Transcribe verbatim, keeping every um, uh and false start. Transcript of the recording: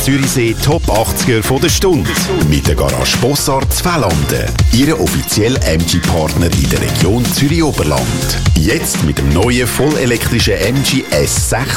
Zürichsee Top achtziger von der Stunde. Mit der Garage Bossart Zfälanden. Ihre offizielle M G-Partner in der Region Zürich-Oberland. Jetzt mit dem neuen vollelektrischen M G S sechs